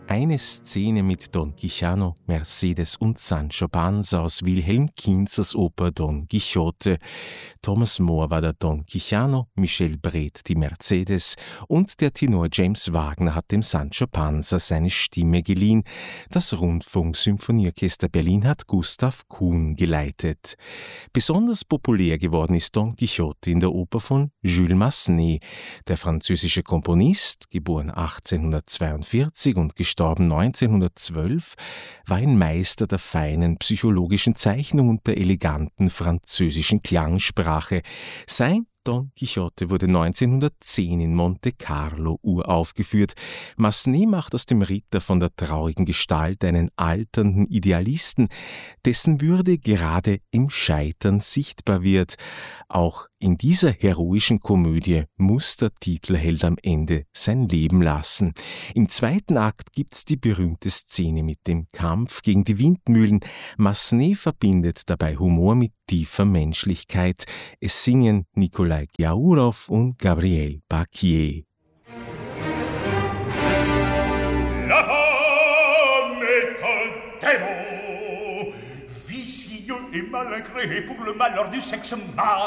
Eine Szene mit Don Quixano, Mercedes und Sancho Panza aus Wilhelm Kienzers Oper Don Quixote. Thomas More war der Don Quixano, Michel Breth die Mercedes und der Tenor James Wagner hat dem Sancho Panza seine Stimme geliehen. Das Rundfunksymphonieorchester Berlin hat Gustav Kuhn geleitet. Besonders populär geworden ist Don Quixote in der Oper von Jules Massenet. Der französische Komponist, geboren 1842 und gestorben 1912, war ein Meister der feinen psychologischen Zeichnung und der eleganten französischen Klangsprache. Sein Don Quixote wurde 1910 in Monte Carlo uraufgeführt. Massenet macht aus dem Ritter von der traurigen Gestalt einen alternden Idealisten, dessen Würde gerade im Scheitern sichtbar wird. Auch in dieser heroischen Komödie muss der Titelheld am Ende sein Leben lassen. Im zweiten Akt gibt's die berühmte Szene mit dem Kampf gegen die Windmühlen. Massenet verbindet dabei Humor mit tiefer Menschlichkeit. Es singen Nikolai Giaourov und Gabriel Bacquier. La femme est un démon, vicieux et malgré pour le malheur du sexe mâle.